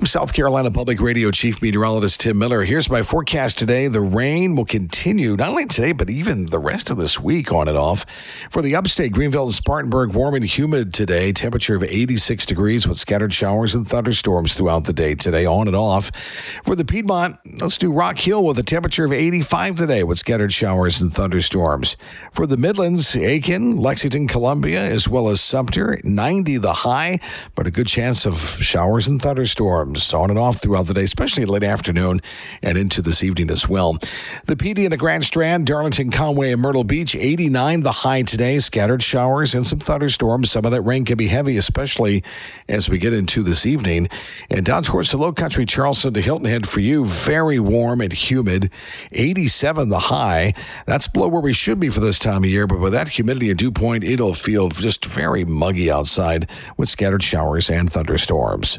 South Carolina Public Radio Chief Meteorologist Tim Miller. Here's my forecast today. The rain will continue, not only today, but even the rest of this week on and off. For the upstate, Greenville and Spartanburg, warm and humid today. Temperature of 86 degrees with scattered showers and thunderstorms throughout the day today, on and off. For the Piedmont, let's do Rock Hill with a temperature of 85 today with scattered showers and thunderstorms. For the Midlands, Aiken, Lexington, Columbia, as well as Sumter, 90 the high, but a good chance of showers and thunderstorms on and off throughout the day, especially late afternoon and into this evening as well. The PD and the Grand Strand, Darlington, Conway, and Myrtle Beach, 89 the high today, scattered showers and some thunderstorms. Some of that rain can be heavy, especially as we get into this evening. And down towards the Low Country, Charleston to Hilton Head for you, very warm and humid, 87 the high. That's below where we should be for this time of year, but with that humidity and dew point, it'll feel just very muggy outside with scattered showers and thunderstorms.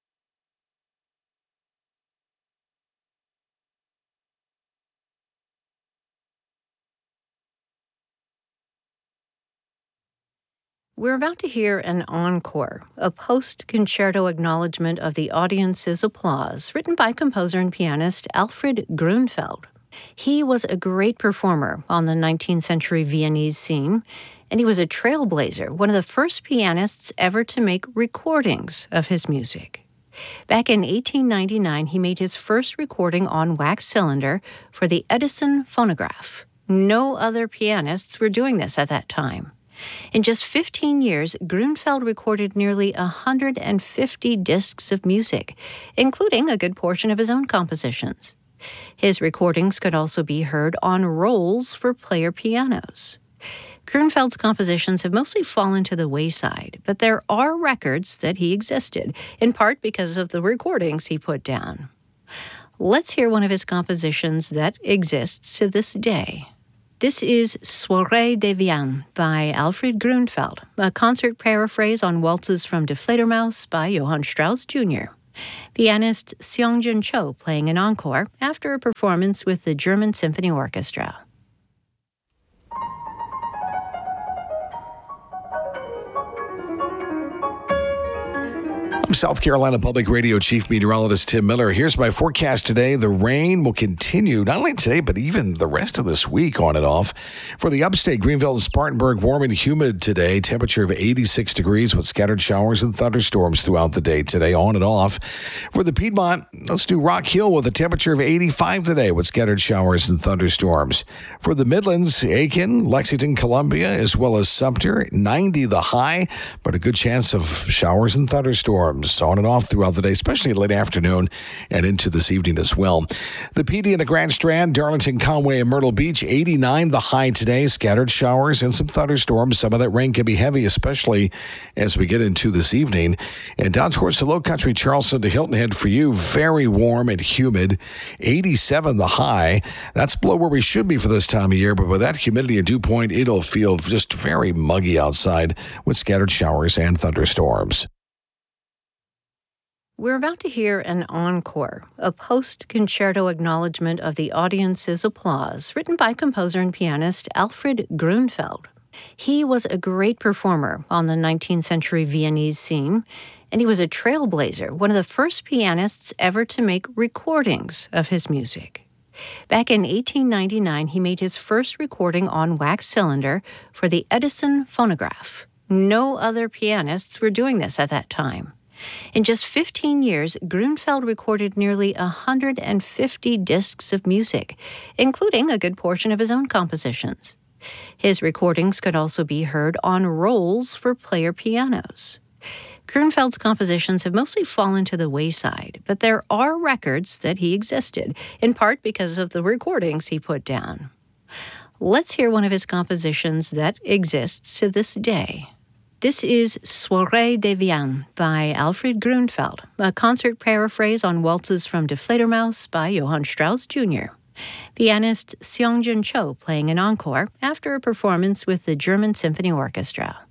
We're about to hear an encore, a post-concerto acknowledgement of the audience's applause, written by composer and pianist Alfred Grunfeld. He was a great performer on the 19th century Viennese scene, and he was a trailblazer, one of the first pianists ever to make recordings of his music. Back in 1899, he made his first recording on wax cylinder for the Edison phonograph. No other pianists were doing this at that time. In just 15 years, Grunfeld recorded nearly 150 discs of music, including a good portion of his own compositions. His recordings could also be heard on rolls for player pianos. Grunfeld's compositions have mostly fallen to the wayside, but there are records that he existed, in part because of the recordings he put down. Let's hear one of his compositions that exists to this day. This is Soirée de Vienne by Alfred Grunfeld, a concert paraphrase on waltzes from Die Fledermaus by Johann Strauss Jr. Pianist Seongjin Cho playing an encore after a performance with the German Symphony Orchestra. I'm South Carolina Public Radio Chief Meteorologist Tim Miller. Here's my forecast today. The rain will continue, not only today, but even the rest of this week on and off. For the upstate, Greenville and Spartanburg, warm and humid today. Temperature of 86 degrees with scattered showers and thunderstorms throughout the day today, on and off. For the Piedmont, let's do Rock Hill with a temperature of 85 today with scattered showers and thunderstorms. For the Midlands, Aiken, Lexington, Columbia, as well as Sumter, 90 the high, but a good chance of showers and thunderstorms on and off throughout the day, especially late afternoon and into this evening as well. The PD and the Grand Strand, Darlington, Conway, and Myrtle Beach, 89 the high today, scattered showers and some thunderstorms. Some of that rain can be heavy, especially as we get into this evening. And down towards the Low Country, Charleston to Hilton Head for you, very warm and humid, 87 the high. That's below where we should be for this time of year, but with that humidity and dew point, it'll feel just very muggy outside with scattered showers and thunderstorms. We're about to hear an encore, a post-concerto acknowledgement of the audience's applause, written by composer and pianist Alfred Grunfeld. He was a great performer on the 19th century Viennese scene, and he was a trailblazer, one of the first pianists ever to make recordings of his music. Back in 1899, he made his first recording on wax cylinder for the Edison phonograph. No other pianists were doing this at that time. In just 15 years, Grunfeld recorded nearly 150 discs of music, including a good portion of his own compositions. His recordings could also be heard on rolls for player pianos. Grunfeld's compositions have mostly fallen to the wayside, but there are records that he existed, in part because of the recordings he put down. Let's hear one of his compositions that exists to this day. This is Soirée de Vienne by Alfred Grunfeld, a concert paraphrase on waltzes from Die Fledermaus by Johann Strauss Jr. Pianist Seongjin Cho playing an encore after a performance with the German Symphony Orchestra.